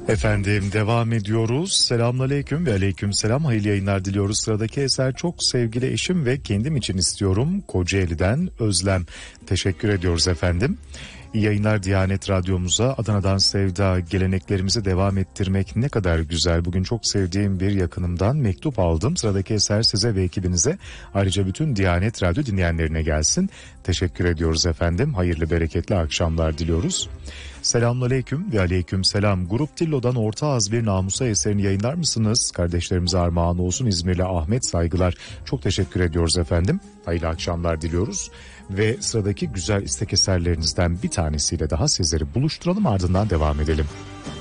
Efendim devam ediyoruz. Selamünaleyküm ve aleykümselam. Hayırlı yayınlar diliyoruz. Sıradaki eser çok sevgili eşim ve kendim için istiyorum. Kocaeli'den Özlem. Teşekkür ediyoruz efendim. İyi yayınlar Diyanet Radyomuza. Adana'dan Sevda, geleneklerimizi devam ettirmek ne kadar güzel. Bugün çok sevdiğim bir yakınımdan mektup aldım. Sıradaki eser size ve ekibinize, ayrıca bütün Diyanet Radyo dinleyenlerine gelsin. Teşekkür ediyoruz efendim. Hayırlı bereketli akşamlar diliyoruz. Selamünaleyküm ve aleykümselam. Grup Tillo'dan Orta Az bir Namusa eserini yayınlar mısınız? Kardeşlerimize armağan olsun. İzmirli Ahmet, saygılar. Çok teşekkür ediyoruz efendim. Hayırlı akşamlar diliyoruz. Ve sıradaki güzel istek eserlerinizden bir tanesiyle daha sizleri buluşturalım, ardından devam edelim.